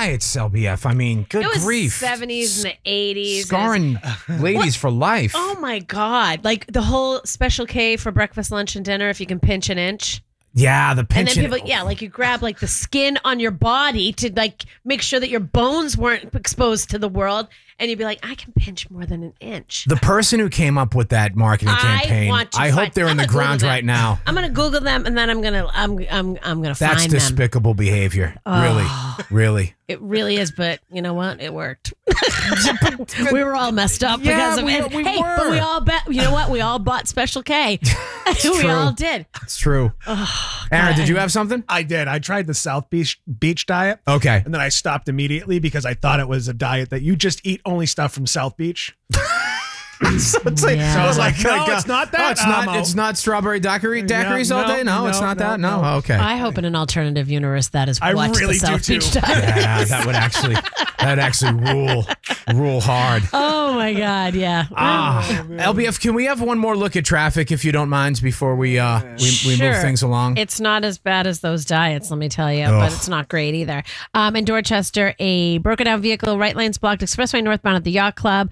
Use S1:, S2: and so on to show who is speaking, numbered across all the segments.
S1: diets, LBF. I mean, good
S2: It was
S1: grief.
S2: 70s and the 80s.
S1: Scarring ladies for life.
S2: Oh my God. Like the whole Special K for breakfast, lunch, and dinner, if you can pinch an inch.
S1: Yeah, the
S2: And
S1: pension.
S2: then people, like you grab like the skin on your body to like make sure that your bones weren't exposed to the world. And you'd be like, I can pinch more than an inch.
S1: The person who came up with that marketing campaign, I hope they're in the ground right now.
S2: I'm gonna Google them and then I'm gonna find them.
S1: That's despicable behavior. Really.
S2: It really is, but you know what? It worked. We were all messed up because of it. But we all bet. You know what? We all bought Special K. We all did.
S1: It's true. Aaron, did you have something?
S3: I did. I tried the South Beach diet.
S1: Okay.
S3: And then I stopped immediately because I thought it was a diet that you just eat only stuff from South Beach.
S1: So I was like,
S3: no, it's not that.
S1: It's not strawberry daiquiris all day. No, it's not that. No, okay.
S2: I hope in an alternative universe that is
S3: I
S2: what
S3: really
S2: the South
S3: do
S2: Beach
S3: too.
S2: diet.
S1: Yeah, that'd actually rule hard.
S2: Oh my God, yeah.
S1: LBF, can we have one more look at traffic if you don't mind before we move things along?
S2: It's not as bad as those diets, let me tell you, but it's not great either. In Dorchester, a broken down vehicle, right lane's blocked, expressway northbound at the Yacht Club.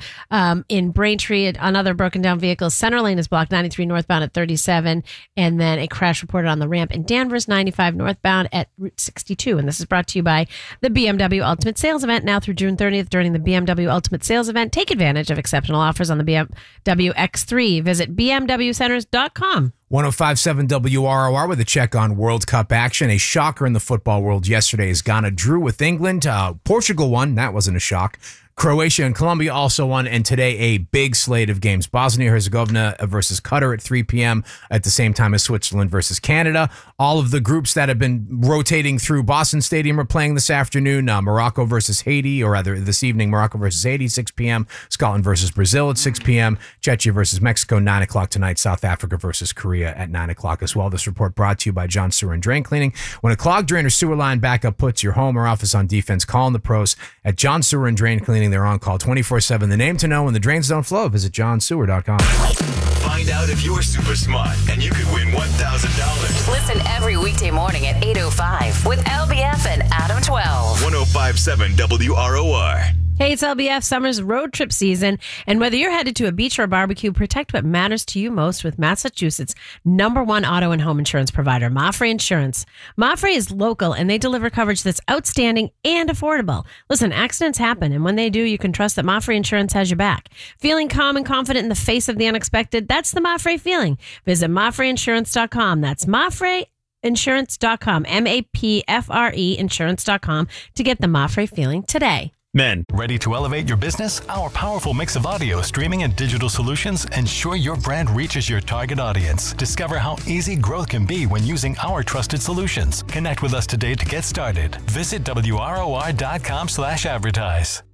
S2: In Braintree, another broken down vehicle, center lane is blocked, 93 northbound at 37, and then a crash reported on the ramp in Danvers, 95 northbound at Route 62. And this is brought to you by the BMW Ultimate Sales Event now through June 30th. During the BMW Ultimate Sales Event, take advantage of exceptional offers on the BMW X3. Visit bmwcenters.com.
S1: 105.7 WROR with a check on World Cup action. A shocker in the football world yesterday as Ghana drew with England. Portugal won. That wasn't a shock. Croatia and Colombia also won, and today a big slate of games. Bosnia-Herzegovina versus Qatar at 3 p.m. at the same time as Switzerland versus Canada. All of the groups that have been rotating through Boston Stadium are playing this afternoon. Morocco versus Haiti, or rather this evening, Morocco versus Haiti, 6 p.m. Scotland versus Brazil at 6 p.m. Czechia versus Mexico, 9 o'clock tonight. South Africa versus Korea at 9 o'clock as well. This report brought to you by John Sewer and Drain Cleaning. When a clogged drain or sewer line backup puts your home or office on defense, call in the pros at John Sewer and Drain Cleaning. They're on call 24/7. The name to know when the drains don't flow. Visit johnsewer.com.
S4: Find out if you're super smart and you could win $1,000.
S5: Listen every weekday morning at 8:05 with LBF and Adam 12.
S4: 105.7 WROR.
S2: Hey, it's LBF Summer's road trip season, and whether you're headed to a beach or a barbecue, protect what matters to you most with Massachusetts' #1 auto and home insurance provider, Mafre Insurance. Mafre is local, and they deliver coverage that's outstanding and affordable. Listen, accidents happen, and when they do, you can trust that Mafre Insurance has your back. Feeling calm and confident in the face of the unexpected? That's the Mafre feeling. Visit MafreInsurance.com. That's MafreInsurance.com, MAPFRE Insurance.com to get the Mafre feeling today.
S6: Men, ready to elevate your business? Our powerful mix of audio, streaming, and digital solutions ensure your brand reaches your target audience. Discover how easy growth can be when using our trusted solutions. Connect with us today to get started. Visit WROR.com/advertise.